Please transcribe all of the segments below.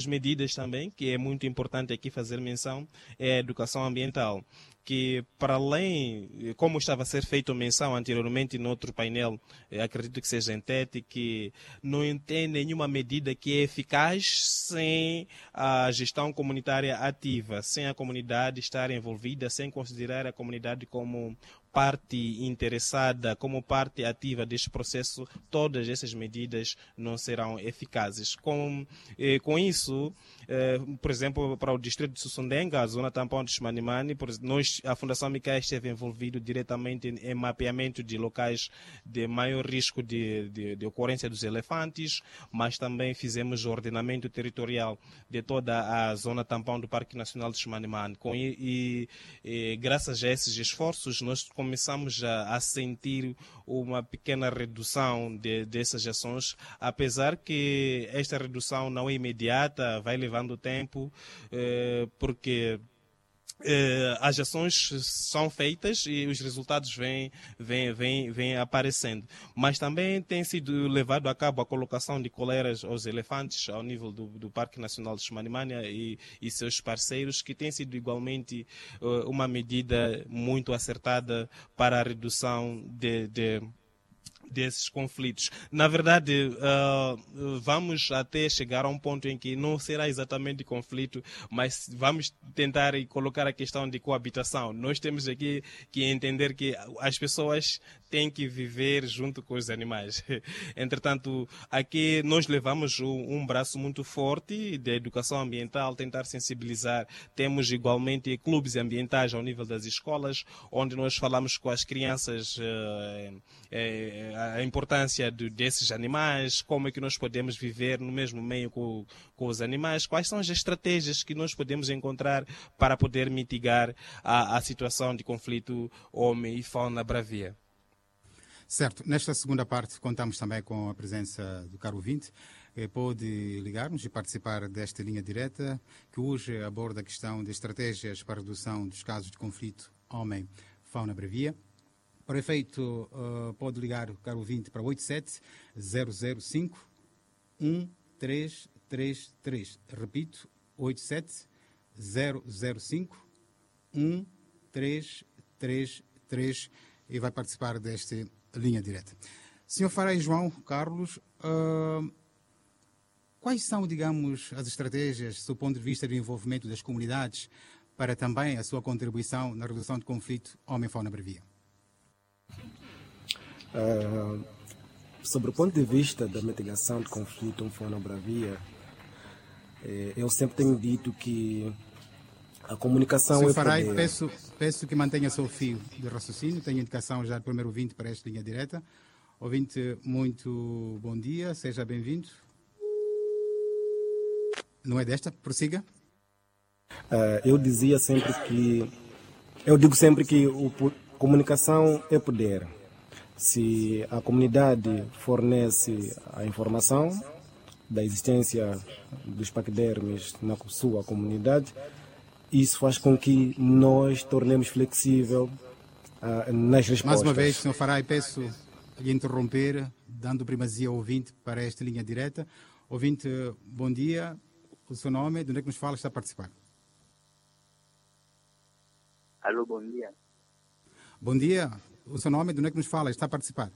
medidas também, que é muito importante aqui fazer menção, é a educação ambiental, que para além, como estava a ser feito menção anteriormente no outro painel, acredito que seja em TET, que não tem nenhuma medida que é eficaz sem a gestão comunitária ativa, sem a comunidade estar envolvida, sem considerar a comunidade como parte interessada, como parte ativa deste processo, todas essas medidas não serão eficazes. Com isso, por exemplo, para o distrito de Sussundenga, a zona tampão de Chimanimani, a Fundação Micaia esteve envolvida diretamente em mapeamento de locais de maior risco de ocorrência dos elefantes, mas também fizemos o ordenamento territorial de toda a zona tampão do Parque Nacional de Chimanimani. E graças a esses esforços, nós começamos a sentir uma pequena redução dessas ações, apesar que esta redução não é imediata, vai levando tempo, porque as ações são feitas e os resultados vêm aparecendo. Mas também tem sido levado a cabo a colocação de coleiras aos elefantes ao nível do Parque Nacional de Chimanimani e seus parceiros, que tem sido igualmente uma medida muito acertada para a redução desses conflitos. Na verdade, vamos até chegar a um ponto em que não será exatamente conflito, mas vamos tentar colocar a questão de coabitação. Nós temos aqui que entender que as pessoas têm que viver junto com os animais. Entretanto, aqui nós levamos um braço muito forte de educação ambiental, tentar sensibilizar. Temos igualmente clubes ambientais ao nível das escolas, onde nós falamos com as crianças a importância desses animais, como é que nós podemos viver no mesmo meio com os animais, quais são as estratégias que nós podemos encontrar para poder mitigar a situação de conflito homem e fauna bravia. Certo. Nesta segunda parte contamos também com a presença do caro ouvinte, que pode ligar-nos e participar desta linha direta, que hoje aborda a questão de estratégias para a redução dos casos de conflito homem-fauna bravia. Para efeito, pode ligar o caro ouvinte para 87-005-1333. Repito, 87-005-1333 e vai participar desta linha direta. Senhor Farai João Carlos, quais são, digamos, as estratégias, do ponto de vista do envolvimento das comunidades, para também a sua contribuição na redução de conflito homem-fauna bravia? Sobre o ponto de vista da mitigação de conflito fauna bravia, eu sempre tenho dito que a comunicação Sr. é Farai, poder. peço que mantenha seu fio de raciocínio. Tenho indicação já do primeiro ouvinte para esta linha direta. Ouvinte, muito bom dia, seja bem-vindo. Não é desta? Prossiga. Eu digo sempre que comunicação é poder. Se a comunidade fornece a informação da existência dos paquidermes na sua comunidade, isso faz com que nós tornemos flexível nas respostas. Mais uma vez, Sr. Farai, peço lhe interromper, dando primazia ao ouvinte para esta linha direta. Ouvinte, bom dia. O seu nome, de onde é que nos fala, está a participar? Alô, bom dia. Bom dia. O seu nome, de onde é que nos fala, está a participar?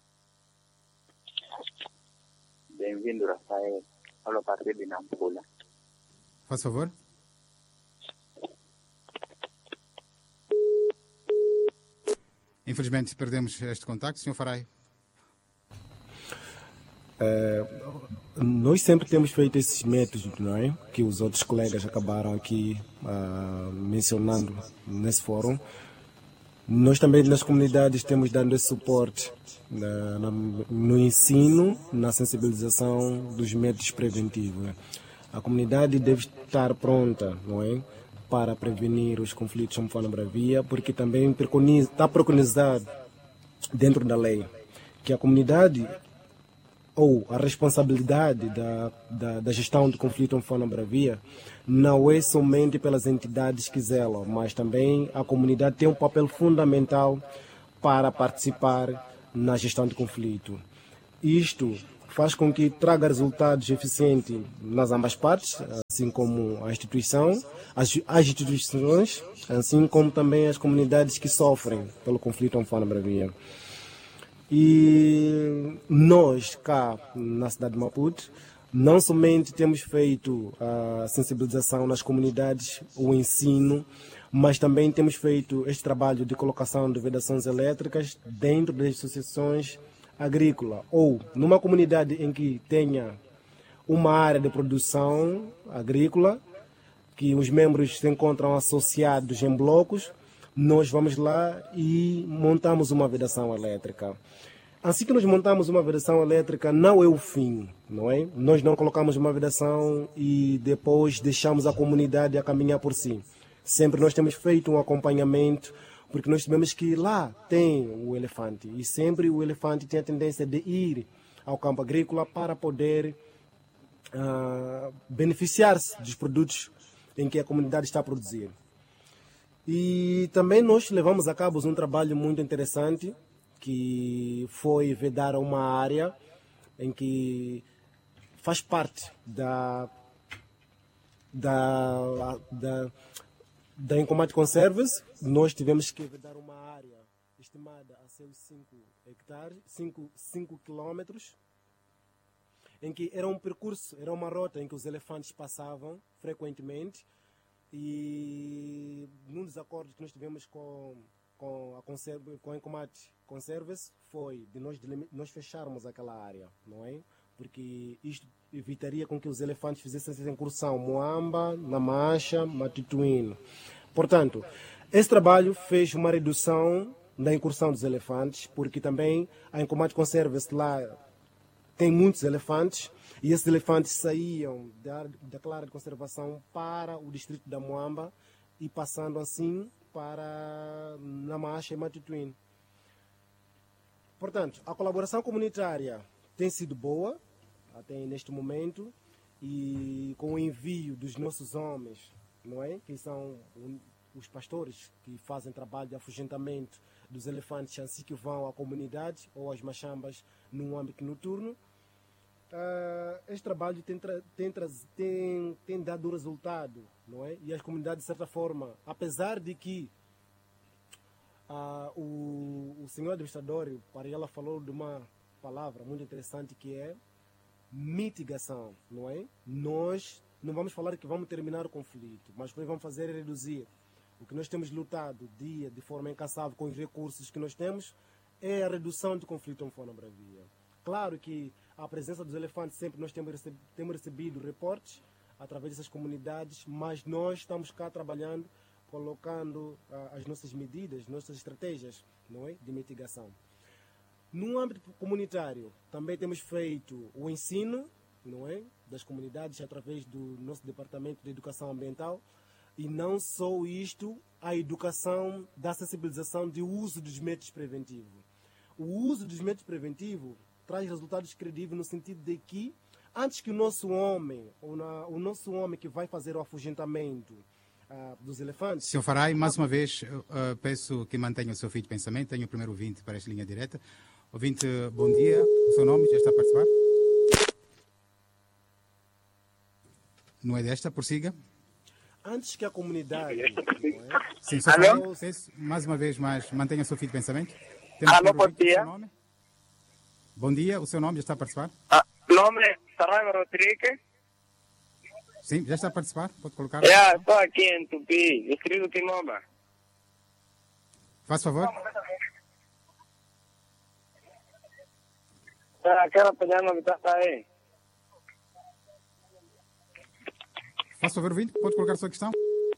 Bem-vindo, Rafael. Falo a partir de Nampula. Faz favor. Infelizmente perdemos este contacto. Sr. Farai. Nós sempre temos feito esses métodos, não é? Que os outros colegas acabaram aqui mencionando nesse fórum. Nós também nas comunidades temos dado esse suporte no ensino, na sensibilização dos métodos preventivos. A comunidade deve estar pronta, não é, para prevenir os conflitos com fauna bravia, porque também está preconizado dentro da lei que a comunidade ou a responsabilidade da gestão do conflito com fauna bravia não é somente pelas entidades que zelam, mas também a comunidade tem um papel fundamental para participar na gestão do conflito. Isto faz com que traga resultados eficientes nas ambas partes, assim como a instituição, as instituições, assim como também as comunidades que sofrem pelo conflito Anfona-Bravia. E nós, cá na cidade de Maputo, não somente temos feito a sensibilização nas comunidades, o ensino, mas também temos feito este trabalho de colocação de vedações elétricas dentro das associações agrícolas, ou numa comunidade em que tenha uma área de produção agrícola, que os membros se encontram associados em blocos, nós vamos lá e montamos uma vedação elétrica. Assim que nós montamos uma vedação elétrica, não é o fim, não é? Nós não colocamos uma vedação e depois deixamos a comunidade a caminhar por si. Sempre nós temos feito um acompanhamento, porque nós sabemos que lá tem o elefante, e sempre o elefante tem a tendência de ir ao campo agrícola para poder beneficiar-se dos produtos em que a comunidade está a produzir. E também nós levamos a cabo um trabalho muito interessante, que foi vedar uma área em que faz parte da Encomate Conserves. Nós tivemos que vedar uma área estimada a seus 5 hectares, 5 quilômetros, em que era um percurso, era uma rota em que os elefantes passavam frequentemente, e num dos acordos que nós tivemos com a Encomate Conserves foi de nós fecharmos aquela área, não é? Porque isto evitaria com que os elefantes fizessem essa incursão Moamba, Namacha, Matituíno. Portanto, esse trabalho fez uma redução da incursão dos elefantes, porque também a Encomate Conserves lá tem muitos elefantes, e esses elefantes saíam daquela área de conservação para o distrito da Moamba e passando assim para Namacha e Matituíno. Portanto, a colaboração comunitária tem sido boa até neste momento, e com o envio dos nossos homens, não é? Que são os pastores que fazem trabalho de afugentamento dos elefantes assim que vão à comunidade ou às machambas no âmbito noturno. Este trabalho tem dado resultado, não é? E as comunidades, de certa forma, apesar de que o senhor administrador, o Pariela, falou de uma palavra muito interessante que é mitigação, não é? Nós não vamos falar que vamos terminar o conflito, mas o que nós vamos fazer é reduzir. O que nós temos lutado de forma incansável com os recursos que nós temos é a redução do conflito Anfona-Bravia. Claro que a presença dos elefantes sempre nós temos recebido reportes através dessas comunidades, mas nós estamos cá trabalhando, colocando as nossas medidas, nossas estratégias, não é, de mitigação. No âmbito comunitário, também temos feito o ensino, não é, das comunidades através do nosso Departamento de Educação Ambiental, e não só isto, a educação da sensibilização de uso dos métodos preventivos. O uso dos métodos preventivos traz resultados credíveis no sentido de que, antes que o nosso homem que vai fazer o afugentamento dos elefantes... Sr. Farai, mais uma vez, peço que mantenha o seu fio de pensamento. Tenho o primeiro ouvinte para esta linha direta. Ouvinte, bom dia. O seu nome já está a participar? Não é desta? Prossiga. Antes que a comunidade... Sim, Sr. Farai, mais uma vez, mantenha o seu fio de pensamento. Alô, bom dia. Bom dia, o seu nome já está a participar? Nome é Saraiva Rodrigues. Sim, já está a participar? Pode colocar? Estou aqui em Tupi, distrito Timoma. Faz favor. Quero apanhar uma vitata aí. Faz favor, ouvinte, pode colocar a sua questão?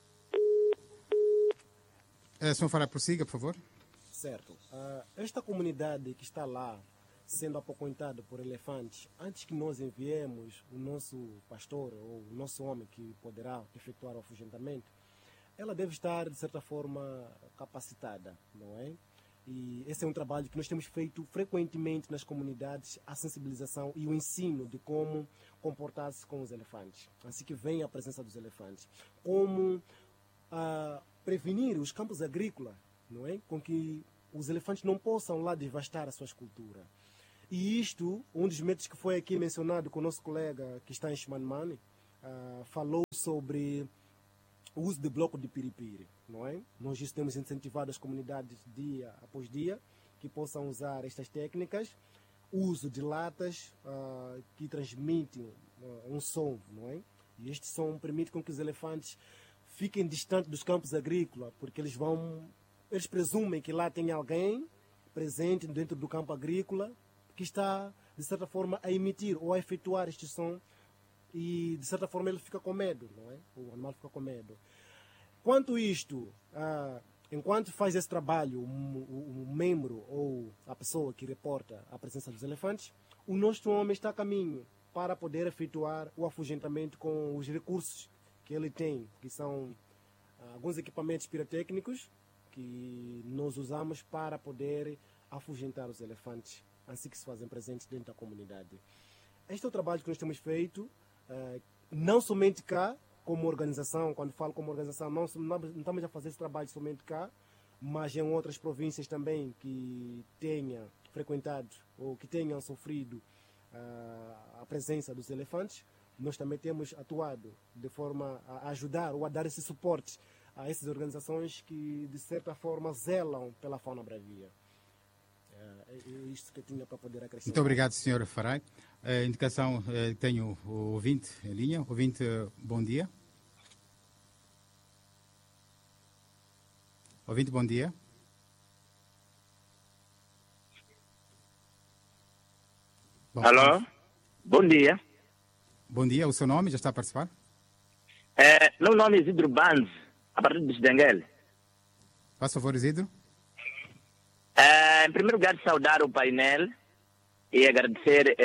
Sr. Fará, prossiga, por favor. Certo. Esta comunidade que está lá, sendo apoquentada por elefantes, antes que nós enviemos o nosso pastor ou o nosso homem que poderá efetuar o afugentamento, ela deve estar, de certa forma, capacitada, não é? E esse é um trabalho que nós temos feito frequentemente nas comunidades, a sensibilização e o ensino de como comportar-se com os elefantes, assim que vem a presença dos elefantes. Como prevenir os campos agrícolas, não é? Com que os elefantes não possam lá devastar as suas culturas. E isto, um dos métodos que foi aqui mencionado com o nosso colega que está em Chimanimani, falou sobre o uso de bloco de piripiri, não é? Nós isso temos incentivado as comunidades dia após dia que possam usar estas técnicas, uso de latas que transmitem um som, não é? E este som permite com que os elefantes fiquem distantes dos campos agrícolas, porque eles presumem que lá tem alguém presente dentro do campo agrícola que está, de certa forma, a emitir ou a efetuar este som e, de certa forma, ele fica com medo, não é? O animal fica com medo. Quanto isto, enquanto faz esse trabalho, o membro ou a pessoa que reporta a presença dos elefantes, o nosso homem está a caminho para poder efetuar o afugentamento com os recursos que ele tem, que são alguns equipamentos pirotécnicos que nós usamos para poder afugentar os elefantes, assim que se fazem presentes dentro da comunidade. Este é o trabalho que nós temos feito, não somente cá, como organização. Quando falo como organização, não estamos a fazer esse trabalho somente cá, mas em outras províncias também que tenham frequentado ou que tenham sofrido a presença dos elefantes. Nós também temos atuado de forma a ajudar ou a dar esse suporte a essas organizações que, de certa forma, zelam pela fauna bravia. É isto que eu tinha para poder acrescentar. Muito obrigado, Sr. Farai. A indicação, tenho o ouvinte em linha. Ouvinte, bom dia. Ouvinte, bom dia. Bom, alô? Bom dia. Bom dia, o seu nome já está a participar? Meu nome é Isidro Banz, a partir de Xdenguele. Faça favor, Isidro. Em primeiro lugar, saudar o painel e agradecer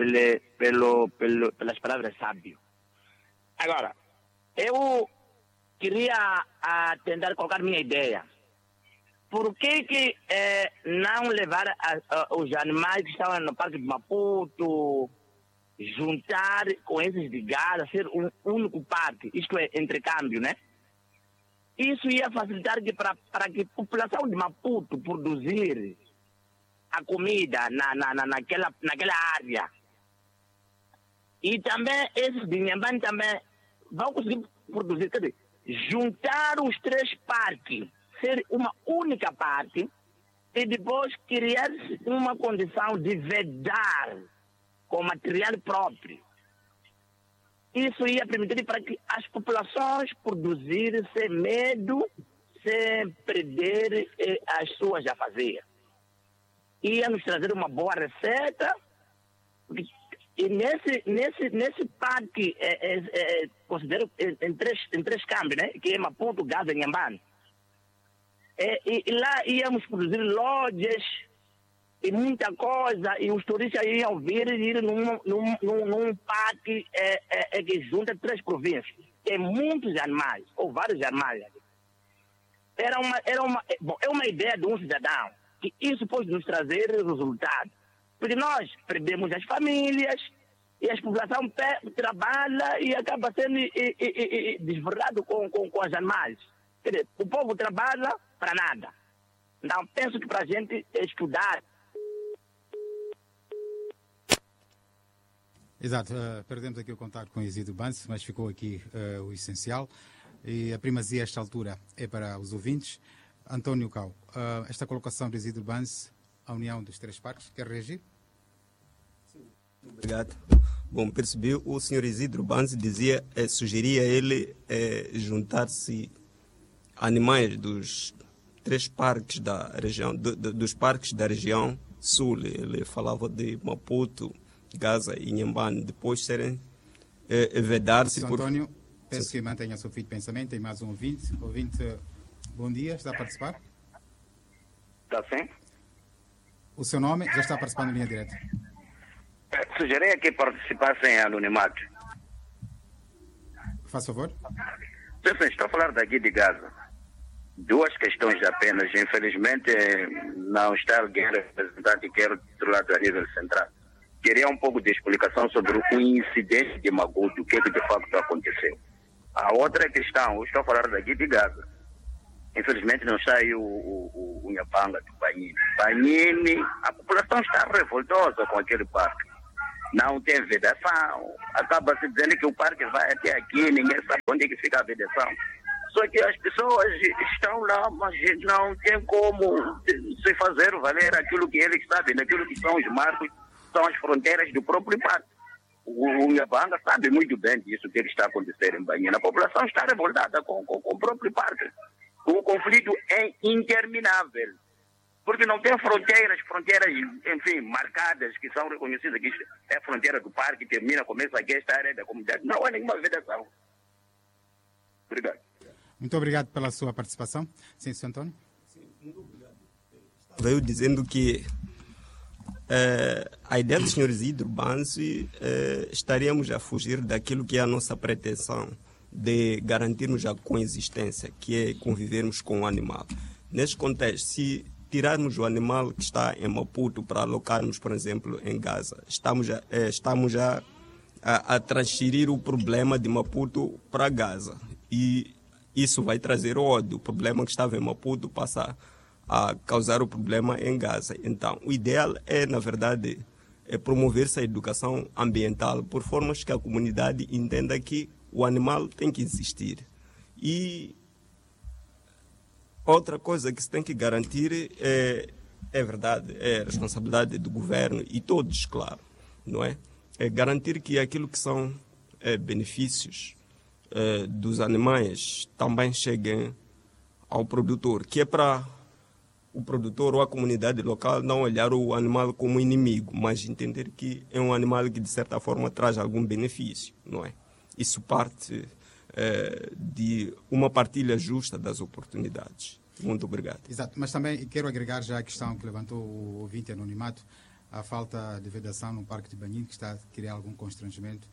pelas palavras sábias. Agora, eu queria tentar colocar minha ideia. Por que não levar os animais que estavam no Parque de Maputo, juntar com esses de Gaza, ser um único parque, isto é, intercâmbio, né? Isso ia facilitar para que a população de Maputo produzir a comida naquela área. E também esses de Inhambane também vão conseguir produzir, quer dizer, juntar os três parques, ser uma única parte e depois criar uma condição de vedar com material próprio. Isso ia permitir para que as populações produzirem sem medo, sem perder as suas afazeres. Ia nos trazer uma boa receita. E nesse parque, considero em três câmbios, né? Que é Maputo, Gaza e Inhambane. E lá íamos produzir lojas e muita coisa, e os turistas iam vir e ir num parque que junta três províncias. Tem muitos animais, ou vários animais. É uma ideia de um cidadão, que isso pode nos trazer resultado. Porque nós perdemos as famílias, e a população trabalha e acaba sendo desverdado com os animais. Quer dizer, o povo trabalha para nada. Então, penso que para a gente estudar. Exato, perdemos aqui o contato com Isidro Banz, mas ficou aqui o essencial. E a primazia, a esta altura, é para os ouvintes. António Cao, esta colocação de Isidro Banz, a união dos três parques, quer reagir? Sim, obrigado. Bom, percebi, o senhor Isidro Banz dizia, sugeria ele juntar-se animais dos três parques da região, dos parques da região sul. Ele falava de Maputo, Gaza e Inhambane, depois serem vedar-se por... António, peço que mantenha o seu fio de pensamento. Tem mais um ouvinte. Ouvinte, bom dia, está a participar? Está sim? O seu nome já está a participar na linha direta. Sugeria que participassem em anonimato. Faz favor. Sim, estou a falar daqui de Gaza. Duas questões apenas. Infelizmente, não está alguém representante que quer titular a nível central. Queria um pouco de explicação sobre o incidente de Maputo, o que de facto aconteceu. A outra questão, eu estou a falar daqui de Gaza. Infelizmente não está aí o Nhapanga do Banhini. Banhini, a população está revoltosa com aquele parque. não tem vedação. Acaba-se dizendo que o parque vai até aqui, ninguém sabe onde é que fica a vedação. Só que as pessoas estão lá, mas não tem como se fazer valer aquilo que eles sabem, aquilo que são os marcos, são as fronteiras do próprio parque. O Iabanga sabe muito bem disso que está acontecendo em Banhina. A população está revoltada com o próprio parque. O conflito é interminável. Porque não tem fronteiras, enfim, marcadas, que são reconhecidas. Que é a fronteira do parque, termina, começa aqui, esta área da comunidade. Não há nenhuma vedação. Obrigado. Muito obrigado pela sua participação. Sim, Sr. Antônio. Sim, muito obrigado. Veio dizendo que a ideia do Sr. Isidro Banzi, estaríamos a fugir daquilo que é a nossa pretensão de garantirmos a coexistência, que é convivermos com o animal. Neste contexto, se tirarmos o animal que está em Maputo para alocarmos, por exemplo, em Gaza, estamos a transferir o problema de Maputo para Gaza. E isso vai trazer ódio. O problema que estava em Maputo passa a causar o problema em Gaza. Então, o ideal é, na verdade, promover-se a educação ambiental por formas que a comunidade entenda que o animal tem que existir. E outra coisa que se tem que garantir é verdade, é a responsabilidade do governo e todos, claro, não é? É garantir que aquilo que são benefícios dos animais também cheguem ao produtor, que é para o produtor ou a comunidade local não olhar o animal como inimigo, mas entender que é um animal que de certa forma traz algum benefício, não é? Isso parte de uma partilha justa das oportunidades. Muito obrigado. Exato, mas também quero agregar já a questão que levantou o ouvinte anonimato, a falta de vedação no Parque de Banhina, que está a criar algum constrangimento.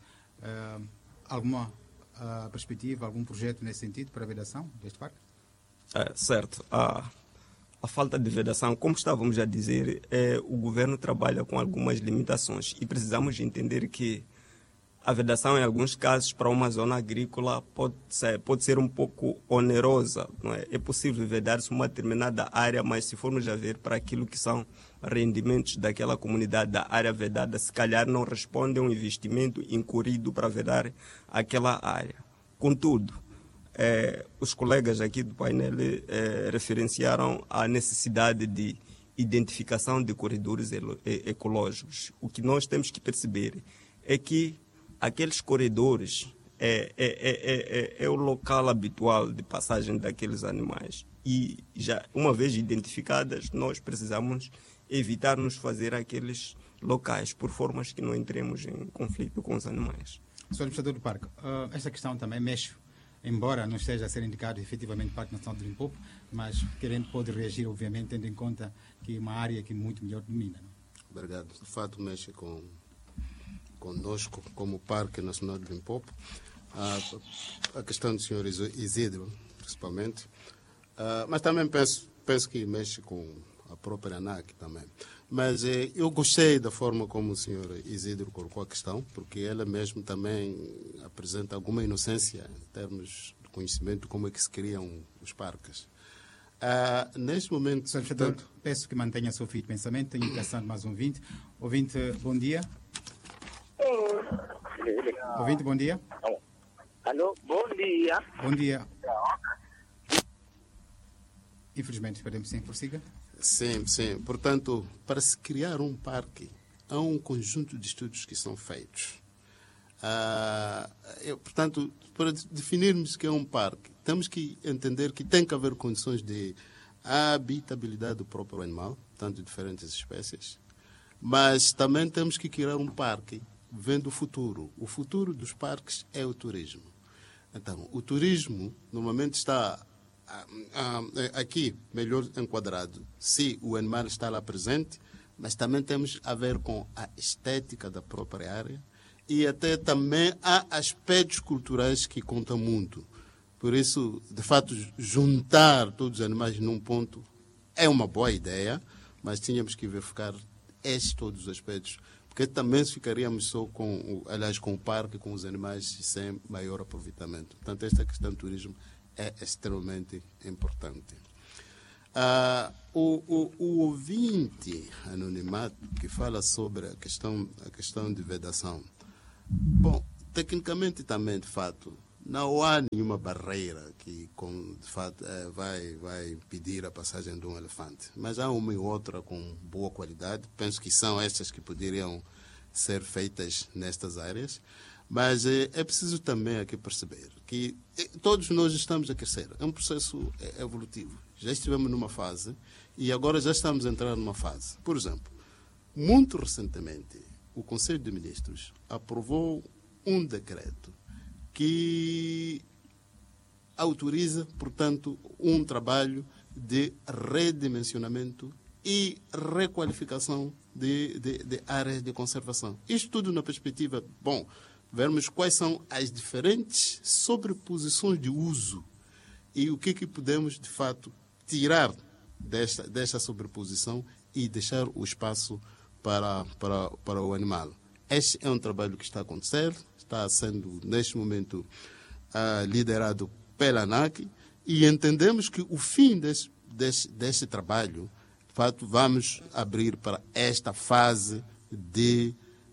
Alguma perspectiva, algum projeto nesse sentido para a vedação deste parque? Certo. A falta de vedação, como estávamos a dizer, o governo trabalha com algumas limitações e precisamos entender que a vedação, em alguns casos, para uma zona agrícola pode ser um pouco onerosa. Não é? É possível vedar-se uma determinada área, mas se formos a ver para aquilo que são rendimentos daquela comunidade da área vedada, se calhar não responde a um investimento incorrido para vedar aquela área. Contudo, os colegas aqui do painel referenciaram a necessidade de identificação de corredores ecológicos. O que nós temos que perceber é que aqueles corredores é o local habitual de passagem daqueles animais. E já uma vez identificadas, nós precisamos evitar nos fazer aqueles locais, por formas que não entremos em conflito com os animais. Sr. Administrador do Parque, esta questão também mexe, embora não esteja a ser indicado efetivamente Parque Nacional de Limpopo, mas querendo pode reagir, obviamente, tendo em conta que é uma área que muito melhor domina. Não? Obrigado. De fato, mexe conosco como Parque Nacional de Limpopo. A questão do Sr. Isidro, principalmente. Mas também penso que mexe com a própria ANAC também. Mas eu gostei da forma como o Sr. Isidro colocou a questão, porque ela mesmo também apresenta alguma inocência em termos de conhecimento de como é que se criam os parques. Neste momento... Sr. Administrador, peço que mantenha o seu fio de pensamento. Tenho passado mais um ouvinte. Ouvinte, bom dia. Ouvinte, bom dia. Alô, bom dia. Bom dia. Infelizmente, perdemos sim, prossiga. Sim. Portanto, para se criar um parque, há um conjunto de estudos que são feitos. Portanto, para definirmos que é um parque, temos que entender que tem que haver condições de habitabilidade do próprio animal, tanto de diferentes espécies, mas também temos que criar um parque vendo o futuro. O futuro dos parques é o turismo. Então, o turismo normalmente está aqui melhor enquadrado se o animal está lá presente, mas também temos a ver com a estética da própria área e até também há aspectos culturais que contam muito. Por isso, de fato, juntar todos os animais num ponto é uma boa ideia, mas tínhamos que verificar todos os aspectos, porque também ficaríamos só com o parque, com os animais, sem maior aproveitamento. Portanto, esta questão do turismo é extremamente importante. O ouvinte anonimato que fala sobre a questão de vedação, bom, tecnicamente também, de fato, não há nenhuma barreira que, de fato, vai impedir a passagem de um elefante. Mas há uma e outra com boa qualidade. Penso que são estas que poderiam ser feitas nestas áreas. Mas é preciso também aqui perceber que todos nós estamos a crescer. É um processo evolutivo. Já estivemos numa fase e agora já estamos a entrar numa fase. Por exemplo, muito recentemente, o Conselho de Ministros aprovou um decreto que autoriza, portanto, um trabalho de redimensionamento e requalificação de áreas de conservação. Isto tudo na perspectiva, bom, vermos quais são as diferentes sobreposições de uso e o que podemos, de fato, tirar desta sobreposição e deixar o espaço para o animal. Este é um trabalho que está a acontecer, está sendo, neste momento, liderado pela ANAC e entendemos que o fim deste trabalho, de fato, vamos abrir para esta fase de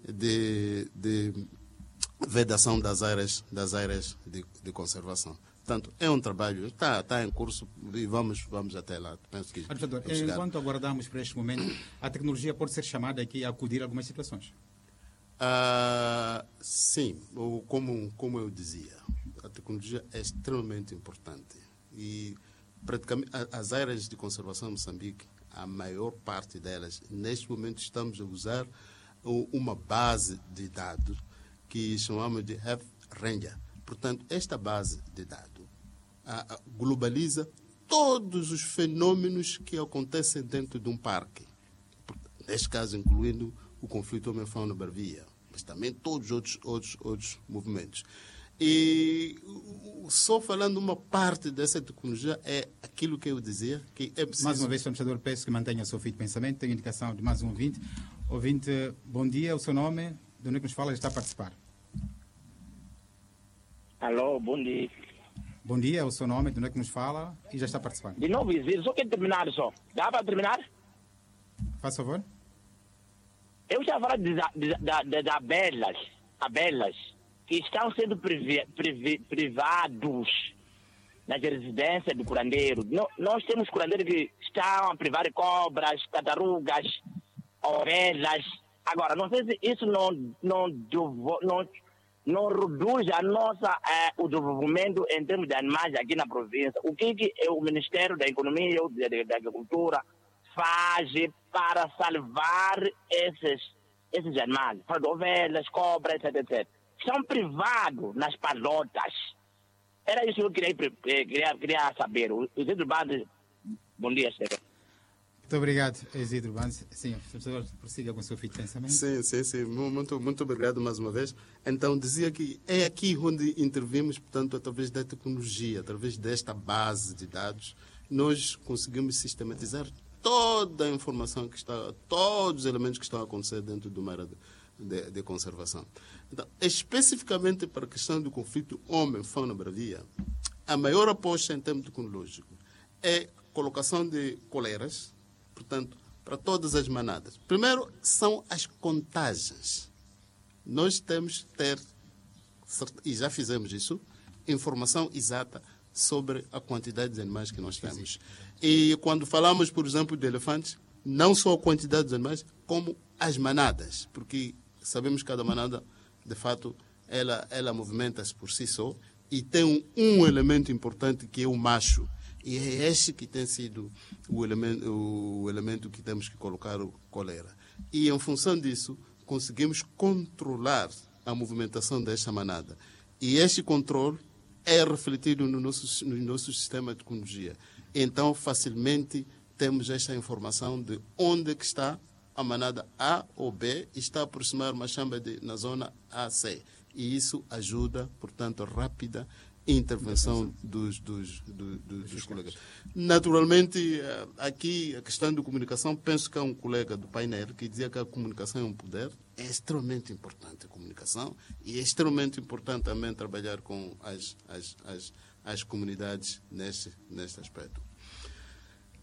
vedação das áreas de conservação. Portanto, é um trabalho, está em curso e vamos até lá. Penso que enquanto aguardamos para este momento, a tecnologia pode ser chamada aqui a acudir a algumas situações? Sim, como eu dizia, a tecnologia é extremamente importante e praticamente as áreas de conservação em Moçambique, a maior parte delas, neste momento estamos a usar uma base de dados que chamamos de Health Ranger. Portanto, esta base de dados globaliza todos os fenômenos que acontecem dentro de um parque, neste caso incluindo o conflito homem-fauna-bravia, mas também todos os outros movimentos. E só falando uma parte dessa tecnologia é aquilo que eu dizia, que é preciso... Mais uma vez, Sr. Administrador, peço que mantenha o seu fio de pensamento. Tenho indicação de mais um ouvinte. Ouvinte, bom dia, o seu nome, de onde é que nos fala, está a participar. Alô, bom dia. Bom dia, o seu nome, de onde é que nos fala e já está participando. De novo, só quero terminar só. Dá para terminar? Faz favor. Eu já falei das abelhas que estão sendo privados nas residências do curandeiro. Nós temos curandeiros que estão a privar de cobras, tartarugas, ovelhas. Agora, não sei se isso não reduz o desenvolvimento em termos de animais aqui na província. O que o Ministério da Economia e da Agricultura faz para salvar esses animais? Para ovelhas, cobras, etc. São privados nas palotas. Era isso que eu queria saber. O Isidro Bandes, bom dia, Estevão. Muito obrigado, Isidro Bandes. Sim, o professor prossiga com o seu fio de pensamento. Sim. Muito obrigado mais uma vez. Então, dizia que é aqui onde intervimos, portanto, através da tecnologia, através desta base de dados, nós conseguimos sistematizar toda a informação que está, todos os elementos que estão a acontecer dentro de uma área de conservação. Então, especificamente para a questão do conflito homem-fauna-bravia, a maior aposta em termos tecnológicos é a colocação de coleiras, portanto, para todas as manadas. Primeiro, são as contagens. Nós temos que ter, e já fizemos isso, informação exata sobre a quantidade de animais que nós temos. E quando falamos, por exemplo, de elefantes, não só a quantidade de animais, como as manadas, porque sabemos que cada manada, de fato, ela movimenta-se por si só e tem um elemento importante que é o macho. E é este que tem sido o elemento que temos que colocar o coleira. E, em função disso, conseguimos controlar a movimentação desta manada. E este controle é refletido no nosso sistema de tecnologia. Então, facilmente, temos esta informação de onde que está a manada A ou B e está a aproximar uma chamba na zona AC. E isso ajuda, portanto, a rápida intervenção dos colegas. Naturalmente, aqui a questão de comunicação, penso que há um colega do painel que dizia que a comunicação é um poder. É extremamente importante a comunicação e é extremamente importante também trabalhar com as comunidades neste aspecto.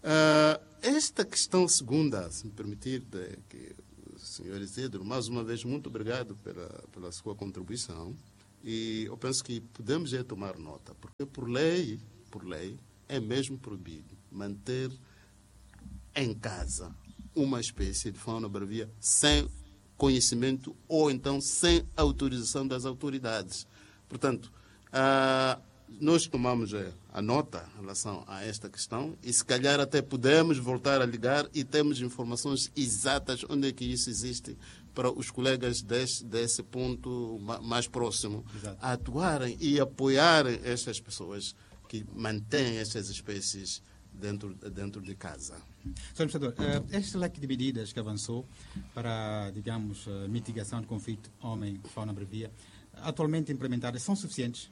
Esta questão segunda, se me permitir, que o senhor Isidro, mais uma vez, muito obrigado pela sua contribuição. E eu penso que podemos tomar nota, porque por lei, é mesmo proibido manter em casa uma espécie de fauna bravia sem conhecimento ou então sem autorização das autoridades. Portanto, nós tomamos a nota em relação a esta questão e se calhar até podemos voltar a ligar e temos informações exatas onde é que isso existe para os colegas desse ponto mais próximo atuarem e apoiarem estas pessoas que mantêm estas espécies dentro de casa. Sr. Administrador, este leque de medidas que avançou para, digamos, mitigação do conflito homem-fauna bravia, atualmente implementadas, são suficientes?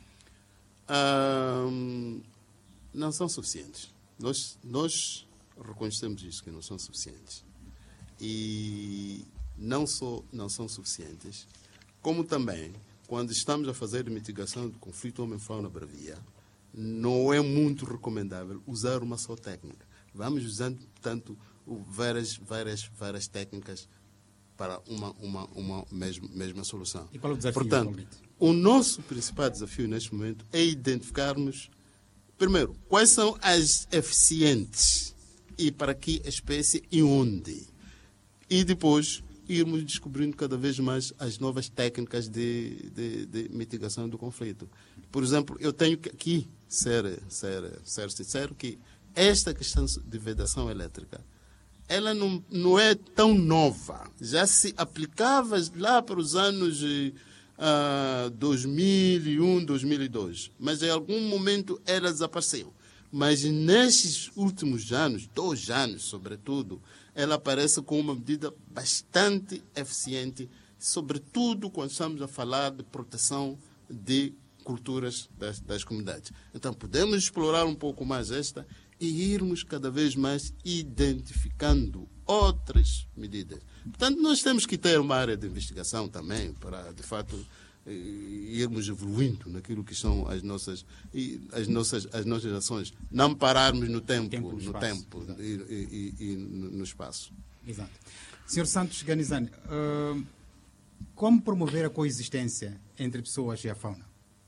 Não são suficientes. Nós reconhecemos isso, que não são suficientes. E não só não são suficientes, como também, quando estamos a fazer mitigação do conflito homem-fauna bravia, não é muito recomendável usar uma só técnica. Vamos usando, portanto, várias técnicas para uma mesma solução. E qual é o desafio? Portanto, o nosso principal desafio neste momento é identificarmos, primeiro, quais são as eficientes e para que espécie e onde. E depois irmos descobrindo cada vez mais as novas técnicas de mitigação do conflito. Por exemplo, eu tenho que aqui ser sincero que esta questão de vedação elétrica, ela não é tão nova. Já se aplicava lá para os anos 2001, 2002. Mas em algum momento ela desapareceu. Mas nesses últimos anos, 2 anos sobretudo, ela aparece com uma medida bastante eficiente, sobretudo quando estamos a falar de proteção de culturas das comunidades. Então, podemos explorar um pouco mais esta e irmos cada vez mais identificando outras medidas. Portanto, nós temos que ter uma área de investigação também para, de fato, irmos evoluindo naquilo que são as nossas ações. Não pararmos no tempo e no espaço. Exato. Sr. Santos Ganizani, como promover a coexistência entre pessoas e a fauna?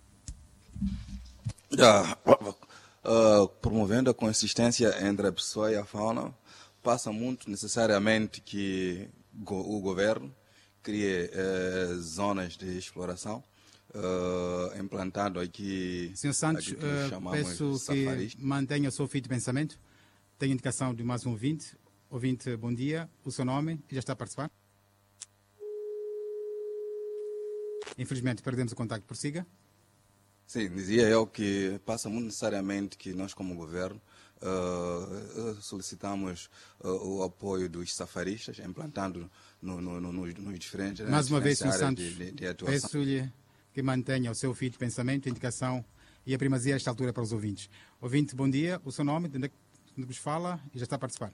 Promovendo a coexistência entre a pessoa e a fauna, passa muito necessariamente que o governo crie zonas de exploração, implantando aqui... Sr. Santos, peço que mantenha o seu fio de pensamento. Tenho indicação de mais um ouvinte. Ouvinte, bom dia. O seu nome? Já está a participar? Infelizmente, perdemos o contacto. Prossiga. Sim, dizia eu que passa muito necessariamente que nós, como governo, solicitamos o apoio dos safaristas, implantando nos diferentes mais uma vez, Sr. Santos, de atuação. Peço-lhe que mantenha o seu fio de pensamento, indicação e a primazia a esta altura para os ouvintes. Ouvinte, bom dia. O seu nome, de onde vos fala e já está a participar.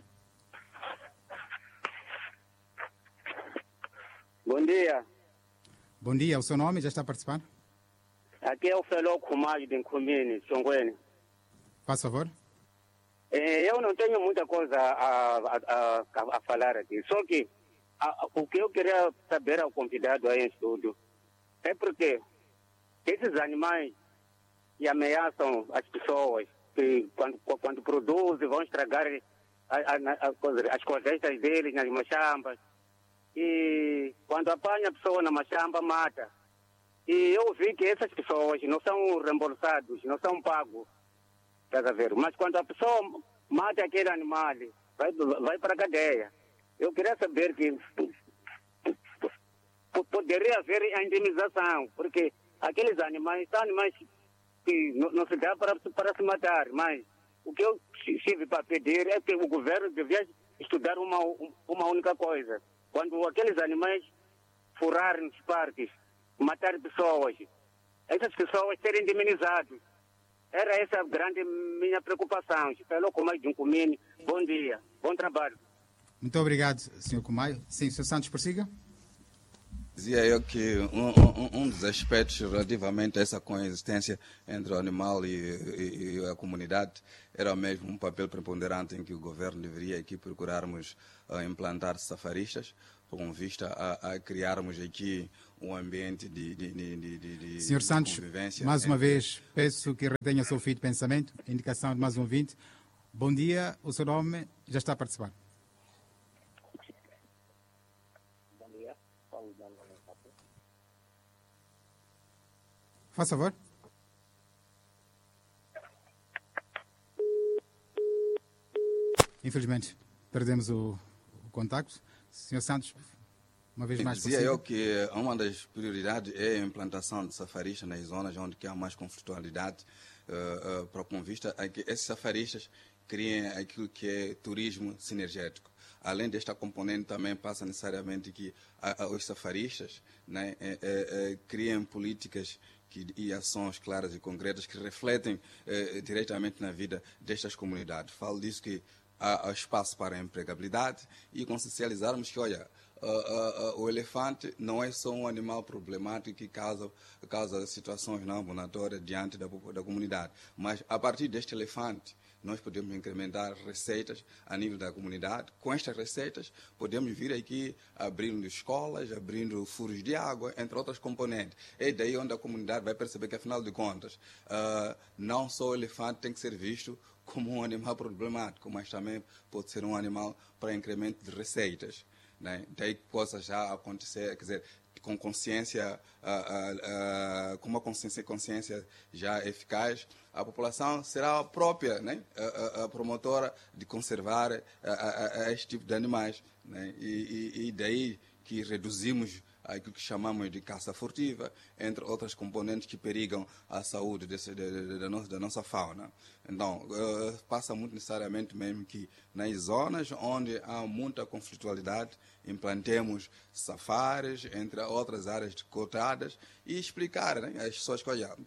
Bom dia. Bom dia. O seu nome já está a participar? Aqui é o Feló Kumaj de Nkumini, Chongweni. Faz favor. Eu não tenho muita coisa a falar aqui. Só que o que eu queria saber ao convidado aí em estúdio é porque esses animais que ameaçam as pessoas, que quando produzem vão estragar as florestas deles nas machambas. E quando apanha a pessoa na machamba, mata. E eu vi que essas pessoas não são reembolsados, não são pagos. Estás a ver? Mas quando a pessoa mata aquele animal, vai para a cadeia. Eu queria saber que poderia haver a indenização, porque aqueles animais são animais que não se dá para se matar. Mas o que eu tive para pedir é que o governo devia estudar uma única coisa. Quando aqueles animais furarem nos parques, matar pessoas, essas pessoas serem indemnizadas. Era essa grande minha preocupação. Falou com mais de um comino. Bom dia, bom trabalho. Muito obrigado, Sr. Kumaio. Sim, Sr. Santos, prossiga. Dizia eu que um dos aspectos relativamente a essa coexistência entre o animal e a comunidade era mesmo um papel preponderante em que o governo deveria aqui procurarmos implantar safaristas, com vista a criarmos aqui um ambiente de Senhor Santos, convivência. mais uma vez, peço que retenha o seu fio de pensamento, indicação de mais um ouvinte. Bom dia, o seu nome já está a participar. Bom dia, Paulo Dano. Faz favor. Infelizmente, perdemos o contacto. Senhor Santos, uma vez mais Dizia eu que uma das prioridades é a implantação de safaristas nas zonas onde há mais conflitualidade, para com vista a que esses safaristas criem aquilo que é turismo sinergético. Além desta componente, também passa necessariamente que os safaristas, né, criem políticas e ações claras e concretas que refletem diretamente na vida destas comunidades. Falo disso que há espaço para a empregabilidade e consciencializarmos que, olha, o elefante não é só um animal problemático que causa situações não abonatórias diante da comunidade, mas a partir deste elefante nós podemos incrementar receitas a nível da comunidade. Com estas receitas, podemos vir aqui abrindo escolas, abrindo furos de água, entre outras componentes. É daí onde a comunidade vai perceber que, afinal de contas, não só o elefante tem que ser visto como um animal problemático, mas também pode ser um animal para incremento de receitas, né? Daí que possa já acontecer, quer dizer, com consciência, com uma consciência já eficaz, a população será a própria, né, a promotora de conservar este tipo de animais, né? E daí que reduzimos aquilo que chamamos de caça furtiva, entre outras componentes que perigam a saúde da nossa fauna. Então, passa muito necessariamente mesmo que nas zonas onde há muita conflitualidade, implantemos safaris, entre outras áreas cotadas, e explicar, né, às pessoas que, olha,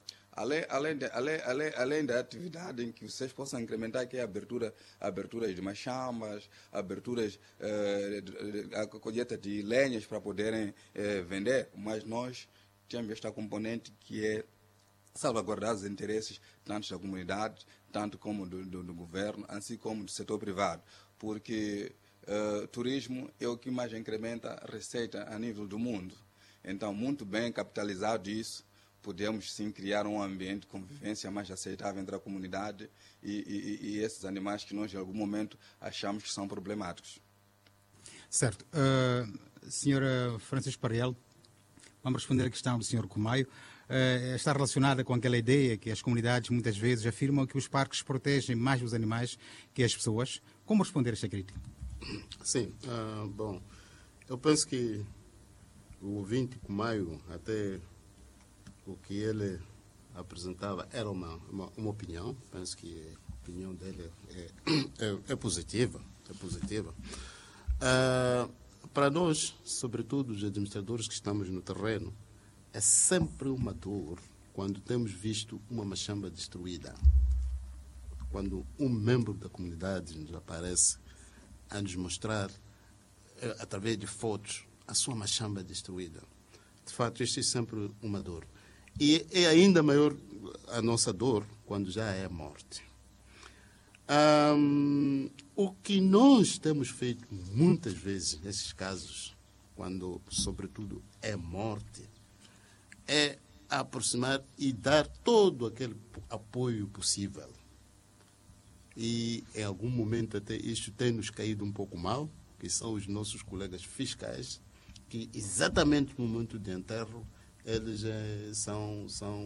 além da atividade em que vocês possam incrementar, que é aberturas de machamas, aberturas, a colheita de lenhas para poderem vender, mas nós temos esta componente que é salvaguardar os interesses tanto da comunidade, tanto como do governo, assim como do setor privado, porque turismo é o que mais incrementa a receita a nível do mundo. Então, muito bem capitalizado isso, podemos sim criar um ambiente de convivência mais aceitável entre a comunidade e esses animais que nós, em algum momento, achamos que são problemáticos. Certo. Senhora Francisco Pariel, vamos responder a questão do Sr. Cumaio. Está relacionada com aquela ideia que as comunidades muitas vezes afirmam que os parques protegem mais os animais que as pessoas. Como responder a esta crítica? Sim, bom, eu penso que o ouvinte Cumaio, até o que ele apresentava era uma opinião. Penso que a opinião dele é positiva. É positiva. Para nós, sobretudo os administradores que estamos no terreno, é sempre uma dor quando temos visto uma machamba destruída. Quando um membro da comunidade nos aparece a nos mostrar, através de fotos, a sua machamba destruída. De fato, isto é sempre uma dor. E é ainda maior a nossa dor quando já é a morte. O que nós temos feito muitas vezes nesses casos, quando sobretudo é morte, é aproximar e dar todo aquele apoio possível. E em algum momento até isto tem nos caído um pouco mal, que são os nossos colegas fiscais, que exatamente no momento de enterro eles são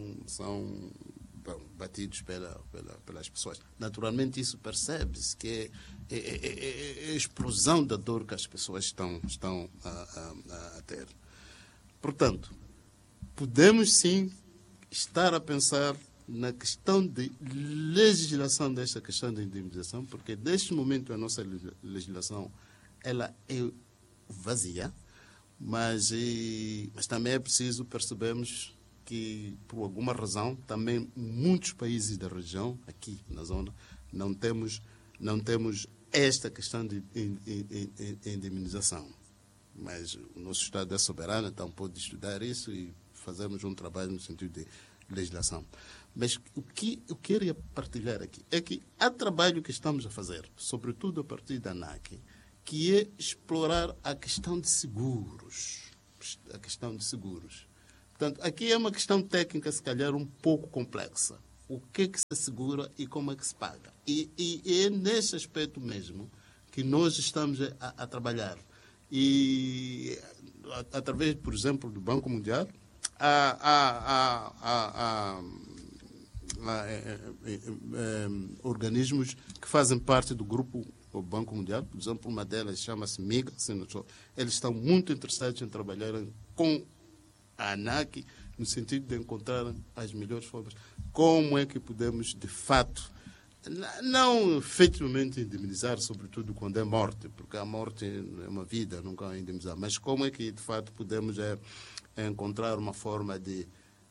batidos pelas pessoas. Naturalmente isso percebe-se que é a explosão da dor que as pessoas estão a ter. Portanto, podemos sim estar a pensar na questão de legislação desta questão de indemnização, porque neste momento a nossa legislação ela é vazia, mas também é preciso percebermos que, por alguma razão, também muitos países da região, aqui na zona, não temos esta questão de indemnização. mas o nosso Estado é soberano, então pode estudar isso e fazermos um trabalho no sentido de legislação. Mas o que eu queria partilhar aqui é que há trabalho que estamos a fazer, sobretudo a partir da ANAC, que é explorar a questão de seguros. A questão de seguros. Portanto, aqui é uma questão técnica, se calhar, um pouco complexa. O que é que se segura e como é que se paga. E é nesse aspecto mesmo que nós estamos a trabalhar. E, através, por exemplo, do Banco Mundial, há organismos que fazem parte do grupo do Banco Mundial. Por exemplo, uma delas chama-se MIGA. Eles estão muito interessados em trabalhar com a ANAC no sentido de encontrar as melhores formas. Como é que podemos, de fato, não efetivamente indemnizar, sobretudo quando é morte, porque a morte é uma vida, nunca é indemnizar, mas como é que, de fato, podemos encontrar uma forma de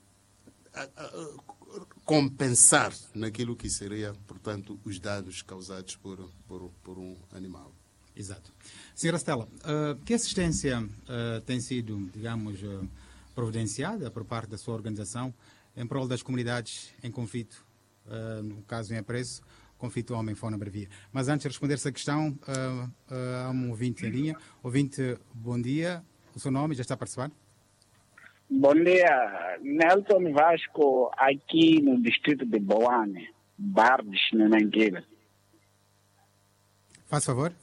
compensar naquilo que seria, portanto, os danos causados por um animal. Exato. Senhora Stella, que assistência tem sido, digamos, providenciada por parte da sua organização em prol das comunidades em conflito, no caso em Apreço, conflito homem-fauna-bravia? Mas antes de responder essa questão, há um ouvinte em linha. Ouvinte, bom dia. O seu nome já está a participar? Bom dia, Nelson Vasco, aqui no distrito de Boane, Bardes, no Nangueira. Faz favor.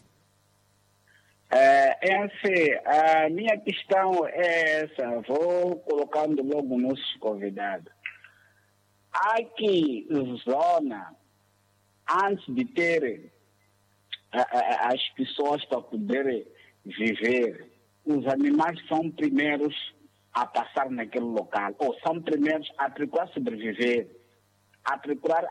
A minha questão é essa, vou colocando logo o nosso convidado. Há que zona, antes de ter as pessoas para poderem viver, os animais são primeiros a passar naquele local, ou são primeiros a procurar sobreviver, a procurar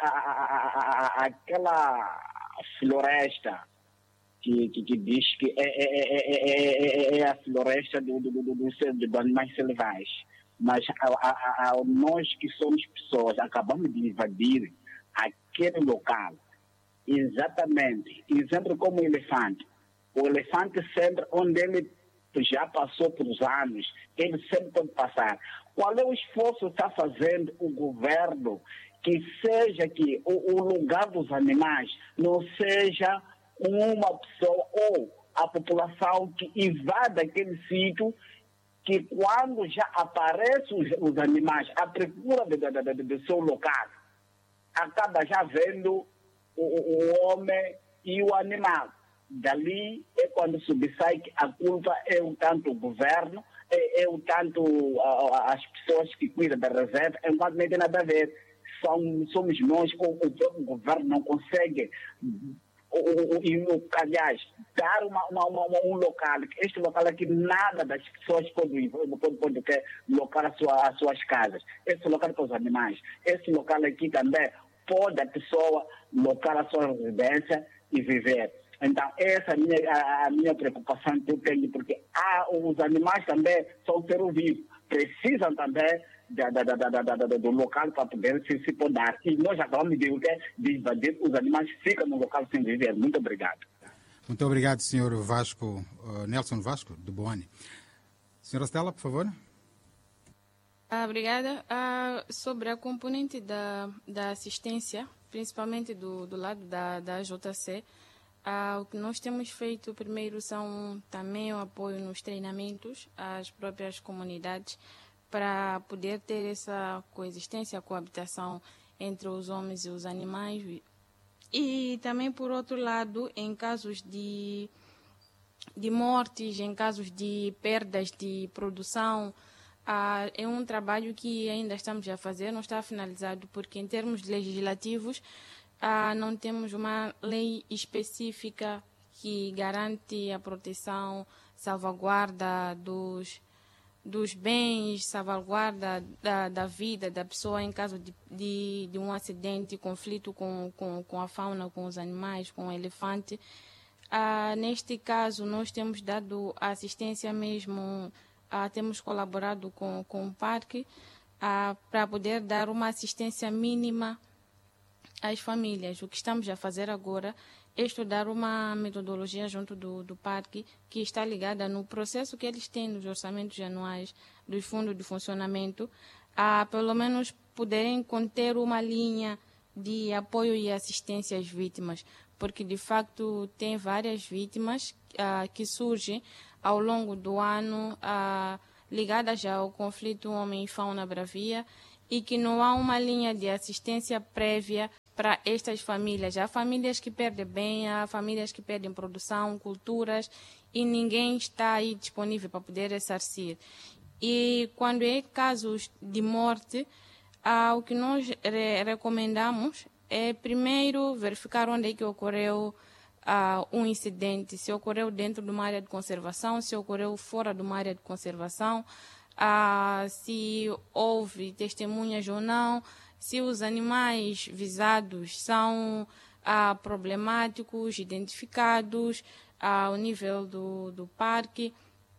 aquela floresta que diz que é a floresta dos animais selvagens. Mas nós que somos pessoas, acabamos de invadir aquele local. Exatamente. Exemplo como o elefante. O elefante sempre, onde ele já passou por anos, ele sempre pode passar. Qual é o esforço que está fazendo o governo que seja que o lugar dos animais não seja uma pessoa ou a população que invada aquele sítio, que quando já aparecem os animais à procura do seu local, acaba já vendo o homem e o animal. Dali é quando subsai que a culpa é o tanto o governo, é o tanto as pessoas que cuidam da reserva, enquanto não tem nada a ver. Somos nós, o próprio governo não consegue, aliás, dar um local. Este local aqui, nada das pessoas pode locar as suas casas. Esse local para os animais. Esse local aqui também pode a pessoa locar a sua residência e viver. Então, essa é a minha preocupação que eu tenho, porque os animais também são seres vivos, precisam também do local para poder se podar. E nós acabamos de invadir, os animais ficam no local sem viver. Muito obrigado. Muito obrigado, Sr. Vasco, Nelson Vasco, de Boane. Senhora Stella, por favor. Obrigada. Sobre a componente da assistência, principalmente do lado da JC, o que nós temos feito primeiro são também o apoio nos treinamentos às próprias comunidades para poder ter essa coexistência, coabitação entre os homens e os animais. E também, por outro lado, em casos de mortes, em casos de perdas de produção, é um trabalho que ainda estamos a fazer, não está finalizado, porque em termos legislativos não temos uma lei específica que garante a proteção, salvaguarda dos bens, salvaguarda da vida da pessoa em caso de um acidente, conflito com a fauna, com os animais, com o elefante. Neste caso, nós temos dado assistência mesmo, temos colaborado com o parque para poder dar uma assistência mínima as famílias. O que estamos a fazer agora é estudar uma metodologia junto do parque que está ligada no processo que eles têm nos orçamentos anuais dos fundos de funcionamento, a pelo menos poderem conter uma linha de apoio e assistência às vítimas, porque de facto tem várias vítimas que surgem ao longo do ano ligadas ao conflito homem-fauna bravia e que não há uma linha de assistência prévia para estas famílias. Há famílias que perdem bem, há famílias que perdem produção, culturas, e ninguém está aí disponível para poder ressarcir. E quando é casos de morte, o que nós recomendamos é primeiro verificar onde é que ocorreu um incidente, se ocorreu dentro de uma área de conservação, se ocorreu fora de uma área de conservação, se houve testemunhas ou não, se os animais visados são problemáticos, identificados ao nível do parque.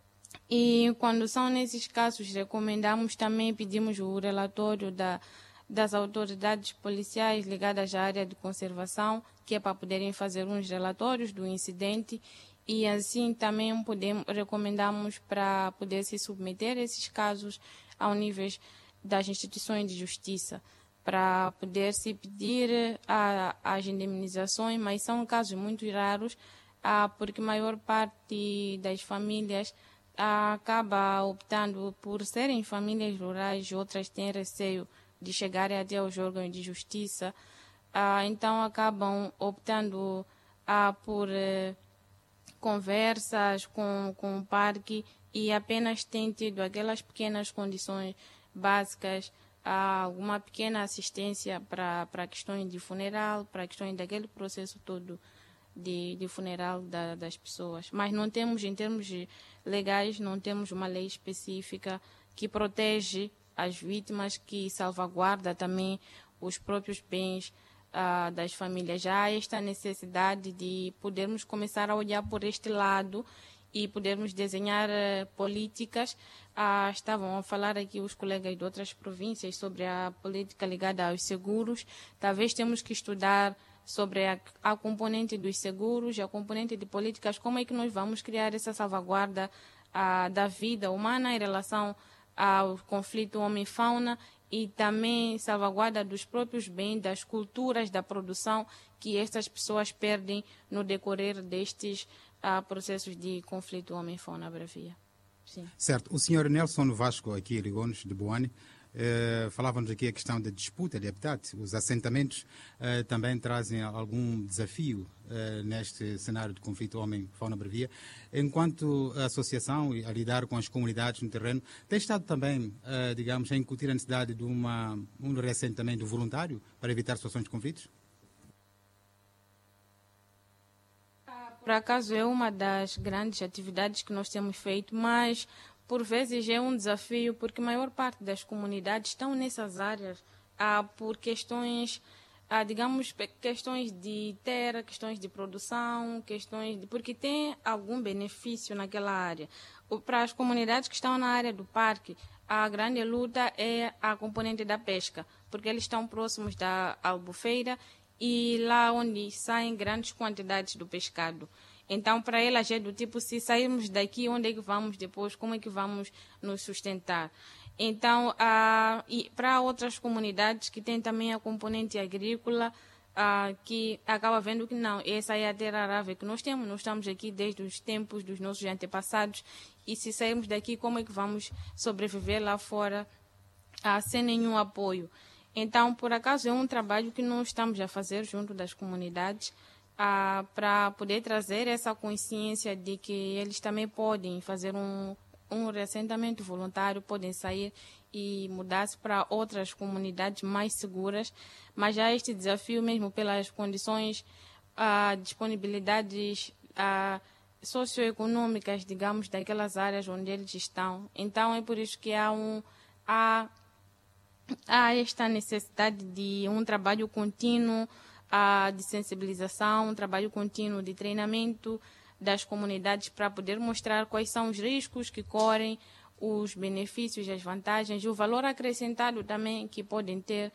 E quando são nesses casos, recomendamos também, pedimos o relatório das autoridades policiais ligadas à área de conservação, que é para poderem fazer uns relatórios do incidente, e assim também recomendamos para poder se submeter esses casos ao nível das instituições de justiça, para poder se pedir as indemnizações, mas são casos muito raros, porque a maior parte das famílias acaba optando por serem famílias rurais, outras têm receio de chegarem até aos órgãos de justiça, então acabam optando por conversas com o parque e apenas têm tido aquelas pequenas condições básicas, alguma pequena assistência para questões de funeral, para questões daquele processo todo de funeral das pessoas. Mas não temos, em termos legais, não temos uma lei específica que protege as vítimas, que salvaguarda também os próprios bens das famílias. Já há esta necessidade de podermos começar a olhar por este lado e podermos desenhar políticas. Estavam a falar aqui os colegas de outras províncias sobre a política ligada aos seguros. Talvez temos que estudar sobre a componente dos seguros, a componente de políticas, como é que nós vamos criar essa salvaguarda da vida humana em relação ao conflito homem-fauna e também salvaguarda dos próprios bens, das culturas, da produção que estas pessoas perdem no decorrer destes processos de conflito homem-fauna bravia. Sim. Certo. O senhor Nelson Vasco, aqui ligou-nos de Boane, falava-nos aqui a questão da disputa de habitat. Os assentamentos também trazem algum desafio neste cenário de conflito homem-fauna bravia. Enquanto a associação, a lidar com as comunidades no terreno, tem estado também, digamos, a incutir a necessidade de um reassentamento voluntário para evitar situações de conflitos? Por acaso é uma das grandes atividades que nós temos feito, mas por vezes é um desafio, porque a maior parte das comunidades estão nessas áreas por questões, digamos, questões de terra, questões de produção, porque tem algum benefício naquela área. Para as comunidades que estão na área do parque, a grande luta é a componente da pesca, porque eles estão próximos da albufeira e lá onde saem grandes quantidades do pescado. Então, para elas é do tipo, se sairmos daqui, onde é que vamos depois? Como é que vamos nos sustentar? Então, e para outras comunidades que têm também a componente agrícola, que acaba vendo que não, essa é a terra arável que nós temos, nós estamos aqui desde os tempos dos nossos antepassados, e se sairmos daqui, como é que vamos sobreviver lá fora sem nenhum apoio? Então, por acaso, é um trabalho que nós estamos a fazer junto das comunidades, para poder trazer essa consciência de que eles também podem fazer um reassentamento voluntário, podem sair e mudar-se para outras comunidades mais seguras, mas já este desafio mesmo pelas condições, disponibilidades socioeconômicas, digamos, daquelas áreas onde eles estão. Então é por isso que há esta necessidade de um trabalho contínuo de sensibilização, um trabalho contínuo de treinamento das comunidades para poder mostrar quais são os riscos que correm, os benefícios, as vantagens e o valor acrescentado também que podem ter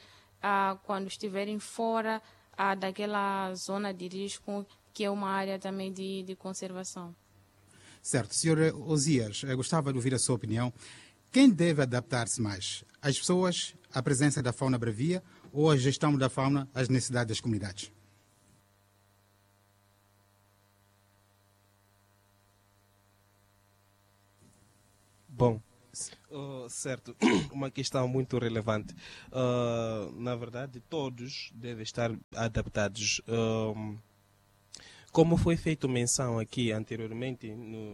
quando estiverem fora daquela zona de risco, que é uma área também de conservação. Certo. Senhor Osias, gostava de ouvir a sua opinião. Quem deve adaptar-se mais? As pessoas, a presença da fauna bravia ou a gestão da fauna às necessidades das comunidades? Bom, certo, uma questão muito relevante. Na verdade, todos devem estar adaptados. Como foi feito menção aqui anteriormente